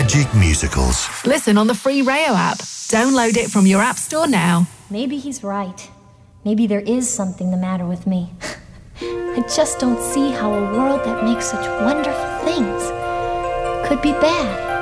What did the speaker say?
Magic Musicals. Listen on the free Rayo app. Download it from your app store now. Maybe he's right. Maybe there is something the matter with me. I just don't see how a world that makes such wonderful things could be bad.